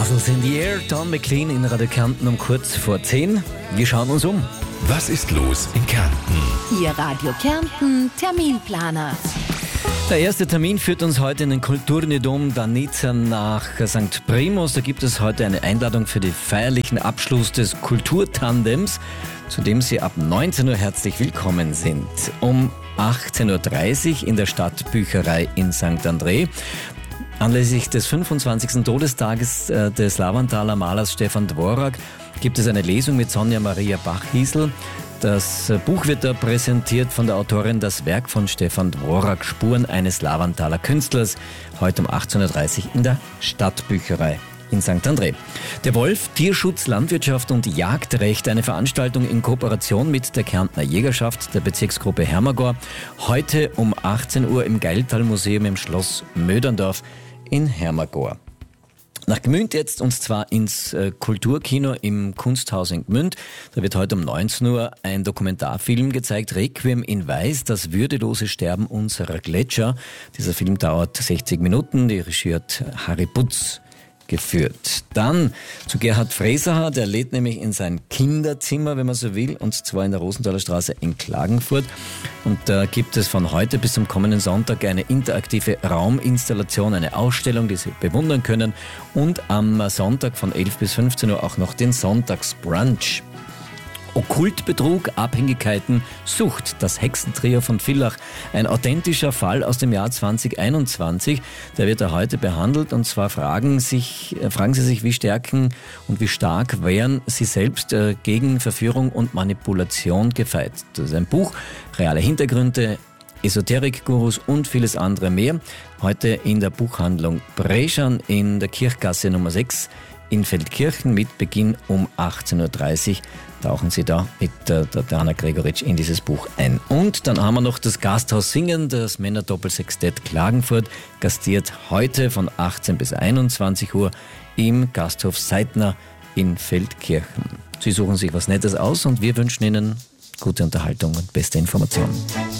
Castles in the Air, Don McLean in Radio Kärnten um kurz vor 10. Wir schauen uns um. Was ist los in Kärnten? Ihr Radio Kärnten Terminplaner. Der erste Termin führt uns heute in den Kulturni Dom Danica nach St. Primus. Da gibt es heute eine Einladung für den feierlichen Abschluss des Kulturtandems, zu dem Sie ab 19 Uhr herzlich willkommen sind. Um 18.30 Uhr in der Stadtbücherei in St. André. Anlässlich des 25. Todestages des Lavanthaler Malers Stefan Dvorak gibt es eine Lesung mit Sonja Maria Bachhiesl. Das Buch wird da präsentiert von der Autorin, das Werk von Stefan Dvorak, Spuren eines Lavanthaler Künstlers, heute um 18.30 Uhr in der Stadtbücherei in St. André. Der Wolf, Tierschutz, Landwirtschaft und Jagdrecht, eine Veranstaltung in Kooperation mit der Kärntner Jägerschaft der Bezirksgruppe Hermagor, heute um 18 Uhr im Geiltal-Museum im Schloss Möderndorf in Hermagor. Nach Gmünd jetzt, und zwar ins Kulturkino im Kunsthaus in Gmünd. Da wird heute um 19 Uhr ein Dokumentarfilm gezeigt, Requiem in Weiß, das würdelose Sterben unserer Gletscher. Dieser Film dauert 60 Minuten, die Regie hat Harry Putz geführt. Dann zu Gerhard Fresacher, der lädt nämlich in sein Kinderzimmer, wenn man so will, und zwar in der Rosenthaler Straße in Klagenfurt. Und da gibt es von heute bis zum kommenden Sonntag eine interaktive Rauminstallation, eine Ausstellung, die Sie bewundern können, und am Sonntag von 11 bis 15 Uhr auch noch den Sonntagsbrunch. Okkultbetrug, Abhängigkeiten, Sucht, das Hexentrio von Villach. Ein authentischer Fall aus dem Jahr 2021, der wird da heute behandelt, und zwar fragen Sie sich, wie stark wären Sie selbst gegen Verführung und Manipulation gefeit. Das ist ein Buch, reale Hintergründe, Esoterik-Gurus und vieles andere mehr. Heute in der Buchhandlung Breschan in der Kirchgasse Nummer 6 in Feldkirchen mit Beginn um 18.30 Uhr. Tauchen Sie da mit der Tatjana Gregoritsch in dieses Buch ein. Und dann haben wir noch das Gasthaus Singen, das Männerdoppelsextett Klagenfurt, gastiert heute von 18 bis 21 Uhr im Gasthof Seidner in Feldkirchen. Sie suchen sich was Nettes aus und wir wünschen Ihnen gute Unterhaltung und beste Information.